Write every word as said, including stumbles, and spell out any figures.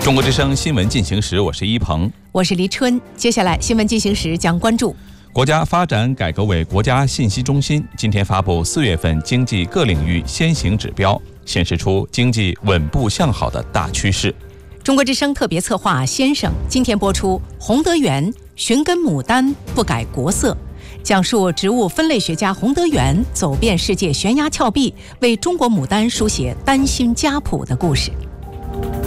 中国之声新闻进行时，我是一鹏， 我是黎春。接下来新闻进行时将关注国家发展改革委国家信息中心今天发布四月份经济各领域先行指标，显示出经济稳步向好的大趋势。 中国之声特别策划先生今天播出洪德元寻根牡丹不改国色，讲述植物分类学家洪德元走遍世界悬崖峭壁，为中国牡丹书写丹心家谱的故事。